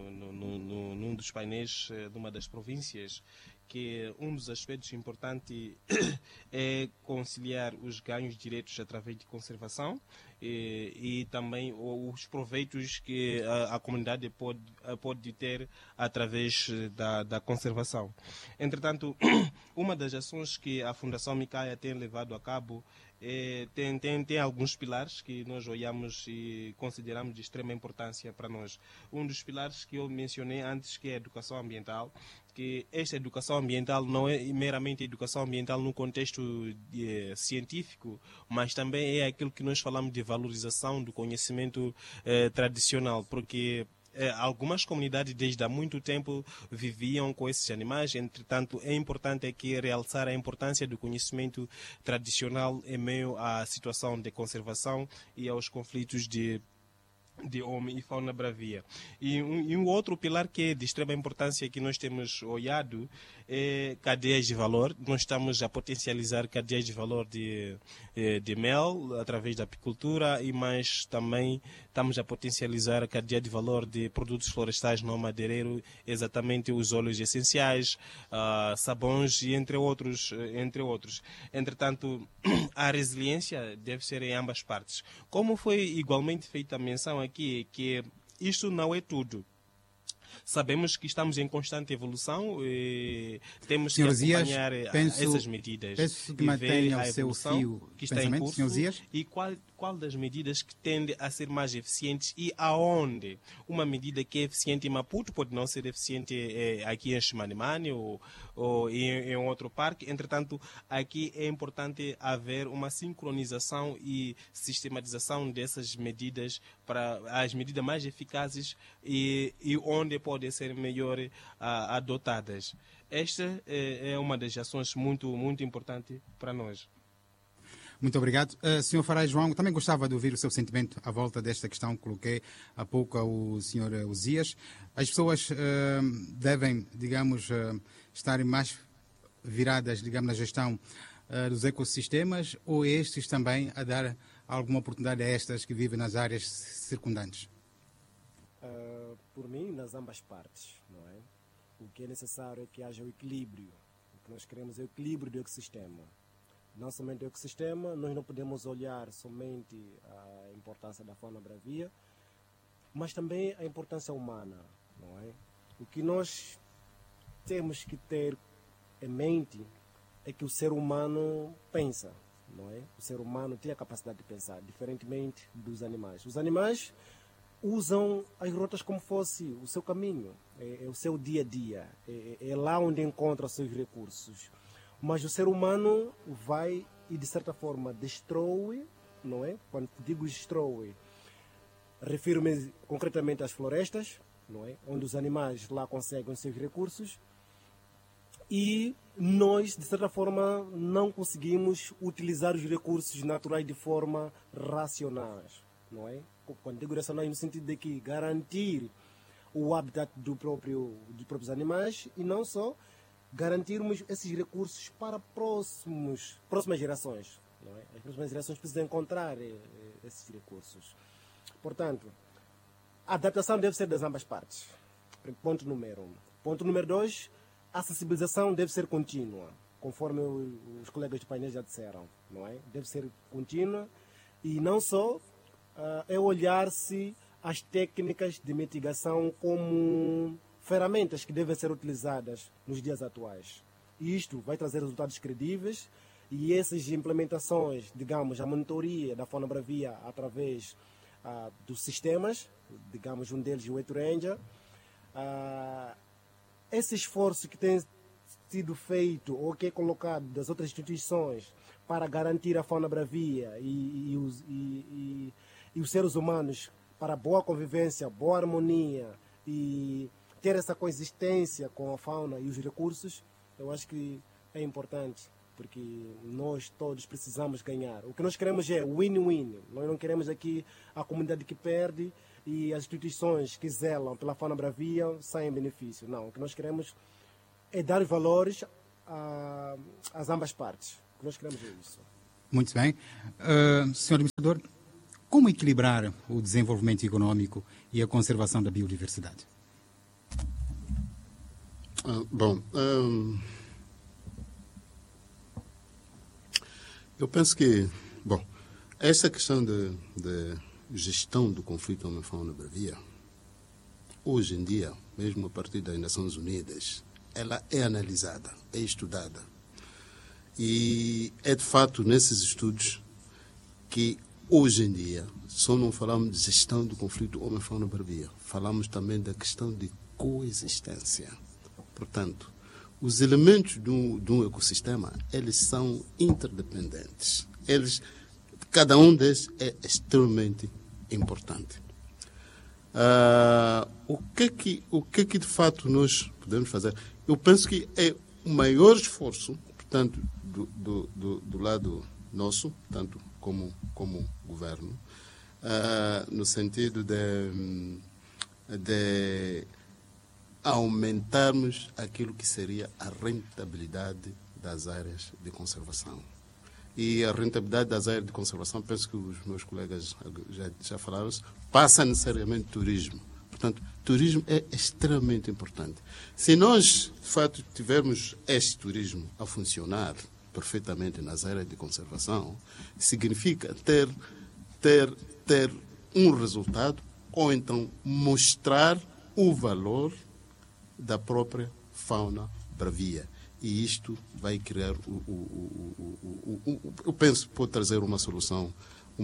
num dos painéis de uma das províncias, que um dos aspectos importantes é conciliar os ganhos diretos através de conservação e também os proveitos que a comunidade pode ter através da conservação. Entretanto, uma das ações que a Fundação Micaia tem levado a cabo tem alguns pilares que nós olhamos e consideramos de extrema importância para nós. Um dos pilares que eu mencionei antes, que é a educação ambiental, que esta educação ambiental não é meramente educação ambiental no contexto científico, mas também é aquilo que nós falamos de valorização do conhecimento tradicional, porque algumas comunidades desde há muito tempo viviam com esses animais. Entretanto, é importante aqui realçar a importância do conhecimento tradicional em meio à situação de conservação e aos conflitos de homem e fauna bravia. E um outro pilar que é de extrema importância que nós temos olhado é cadeias de valor. Nós estamos a potencializar cadeias de valor de mel através da apicultura e mais também estamos a potencializar a cadeia de valor de produtos florestais no madeireiro, exatamente os óleos essenciais, sabões e entre outros. Entretanto, a resiliência deve ser em ambas partes. Como foi igualmente feita a menção aqui, que isto não é tudo. Sabemos que estamos em constante evolução e temos que acompanhar essas medidas. Penso que mantenha o seu fio que está em curso e qual das medidas que tende a ser mais eficientes e aonde. Uma medida que é eficiente em Maputo pode não ser eficiente aqui em Chimanimani ou em outro parque. Entretanto, aqui é importante haver uma sincronização e sistematização dessas medidas para as medidas mais eficazes e onde podem ser melhor adotadas. Esta é uma das ações muito, muito importante para nós. Muito obrigado. Sr. Farai João, também gostava de ouvir o seu sentimento à volta desta questão que coloquei há pouco ao Sr. Osias. As pessoas devem, digamos, estarem mais viradas, digamos, na gestão dos ecossistemas ou estes também a dar alguma oportunidade a estas que vivem nas áreas circundantes? Por mim, nas ambas partes, não é? O que é necessário é que haja o equilíbrio. O que nós queremos é o equilíbrio do ecossistema. Não somente o ecossistema, nós não podemos olhar somente a importância da fauna bravia, mas também a importância humana, não é? O que nós temos que ter em mente é que o ser humano pensa, não é? O ser humano tem a capacidade de pensar, diferentemente dos animais. Os animais usam as rotas como fosse o seu caminho, é o seu dia a dia, é lá onde encontra os seus recursos. Mas o ser humano vai e, de certa forma, destrói, não é? Quando digo destrói, refiro-me concretamente às florestas, não é? Onde os animais lá conseguem os seus recursos. E nós, de certa forma, não conseguimos utilizar os recursos naturais de forma racionais, não é? Quando digo racionais, no sentido de que garantir o habitat dos próprios animais e não só garantirmos esses recursos para próximas gerações. Não é? As próximas gerações precisam encontrar esses recursos. Portanto, a adaptação deve ser das ambas partes. Ponto número 1. Ponto número 2, a sensibilização deve ser contínua, conforme os colegas de painel já disseram. Não é? Deve ser contínua e não só é olhar-se as técnicas de mitigação como ferramentas que devem ser utilizadas nos dias atuais. E isto vai trazer resultados credíveis e essas implementações, digamos, a monitoria da fauna bravia através dos sistemas, digamos, um deles o EtuRanger, esse esforço que tem sido feito ou que é colocado das outras instituições para garantir a fauna bravia e os seres humanos para boa convivência, boa harmonia e ter essa coexistência com a fauna e os recursos, eu acho que é importante, porque nós todos precisamos ganhar. O que nós queremos é win-win. Nós não queremos aqui a comunidade que perde e as instituições que zelam pela fauna bravia saem em benefício. Não, o que nós queremos é dar valores às ambas partes. O que nós queremos é isso. Muito bem. Senhor Administrador, como equilibrar o desenvolvimento econômico e a conservação da biodiversidade? Eu penso que, essa questão de gestão do conflito homem-fauna bravia, hoje em dia, mesmo a partir das Nações Unidas, ela é analisada, é estudada. E é de fato nesses estudos que hoje em dia só não falamos de gestão do conflito homem-fauna bravia, falamos também da questão de coexistência. Portanto, os elementos de um ecossistema, eles são interdependentes. Cada um deles é extremamente importante. O que de fato nós podemos fazer? Eu penso que é o maior esforço, portanto, do lado nosso, tanto como governo, no sentido de aumentarmos aquilo que seria a rentabilidade das áreas de conservação. E a rentabilidade das áreas de conservação, penso que os meus colegas já falaram, passa necessariamente turismo. Portanto, turismo é extremamente importante. Se nós, de fato, tivermos este turismo a funcionar perfeitamente nas áreas de conservação, significa ter um resultado ou então mostrar o valor da própria fauna bravia. E isto vai criar, eu penso, pode trazer uma solução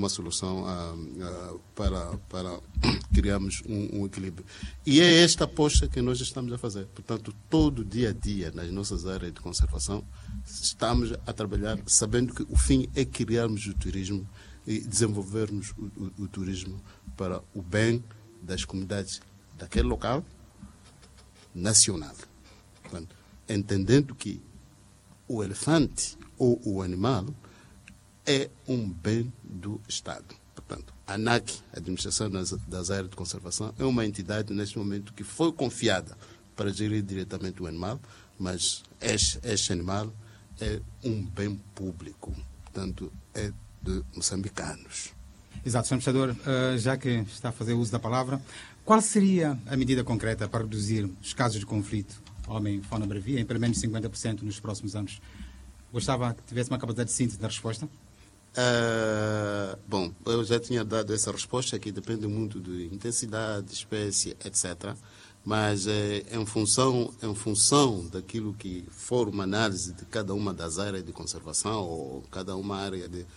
para criarmos um equilíbrio. E é esta aposta que nós estamos a fazer. Portanto, todo dia a dia, nas nossas áreas de conservação, estamos a trabalhar sabendo que o fim é criarmos o turismo e desenvolvermos o turismo para o bem das comunidades daquele local, nacional. Portanto, entendendo que o elefante ou o animal é um bem do Estado. Portanto, a ANAC, a Administração das Áreas de Conservação, é uma entidade, neste momento, que foi confiada para gerir diretamente o animal, mas este animal é um bem público. Portanto, é de moçambicanos. Exato, Sr. Administrador, já que está a fazer uso da palavra, qual seria a medida concreta para reduzir os casos de conflito homem-fauna bravia em pelo menos 50% nos próximos anos? Gostava que tivesse uma capacidade de síntese da resposta. Eu já tinha dado essa resposta, que depende muito de intensidade, espécie, etc. Mas em função daquilo que for uma análise de cada uma das áreas de conservação ou cada uma área de...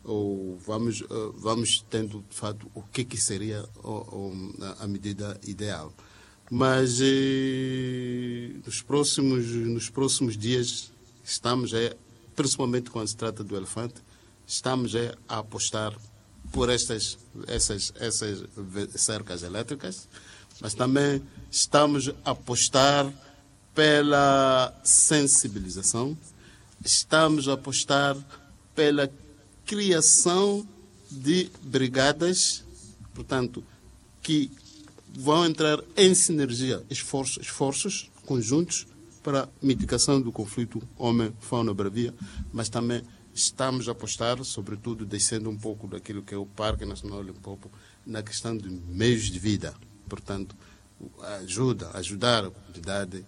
vamos tendo, de fato, o que seria a medida ideal. Mas nos próximos dias estamos, principalmente quando se trata do elefante, estamos a apostar por essas cercas elétricas, mas também estamos a apostar pela sensibilização, estamos a apostar pela criação de brigadas, portanto, que vão entrar em sinergia, esforços conjuntos para a mitigação do conflito homem-fauna bravia, mas também estamos a apostar, sobretudo, descendo um pouco daquilo que é o Parque Nacional Limpopo, na questão de meios de vida. Portanto, ajudar a comunidade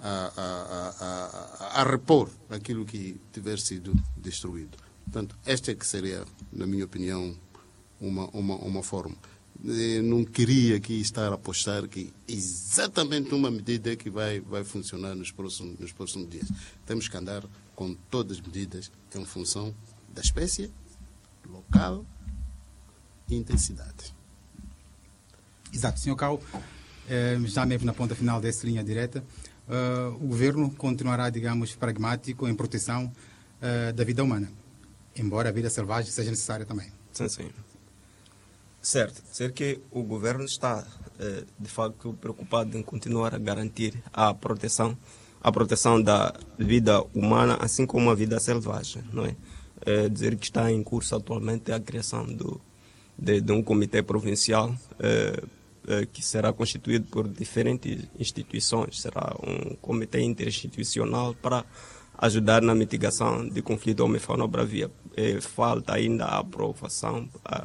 a repor aquilo que tiver sido destruído. Portanto, esta é que seria, na minha opinião, uma forma. Eu não queria aqui estar a apostar que exatamente uma medida que vai funcionar nos próximos dias. Temos que andar com todas as medidas em função da espécie, local e intensidade. Exato, Sr. Cao, já mesmo na ponta final dessa linha direta, o governo continuará, digamos, pragmático em proteção da vida humana, embora a vida selvagem seja necessária também. Sim, sim. Certo. Dizer que o governo está, de facto, preocupado em continuar a garantir a proteção da vida humana, assim como a vida selvagem, não é? Dizer que está em curso atualmente a criação de um comitê provincial que será constituído por diferentes instituições. Será um comitê interinstitucional para ajudar na mitigação de conflito homem-fauna-bravia. Falta ainda a aprovação